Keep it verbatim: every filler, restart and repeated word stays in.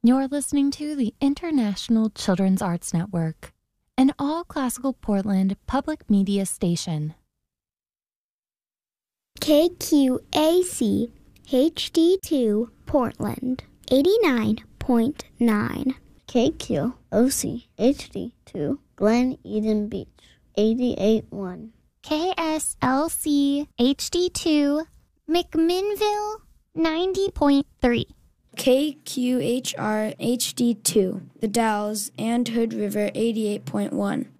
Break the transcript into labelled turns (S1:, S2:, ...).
S1: You're listening to the International Children's Arts Network, an all-classical Portland public media station.
S2: K Q A C H D two Portland, eighty-nine point nine.
S3: K Q O C H D two Glen Eden Beach, eighty-eight point one.
S4: K S L C H D two McMinnville, ninety point three.
S5: K Q H R H D two The Dalles and Hood River, eighty-eight point one.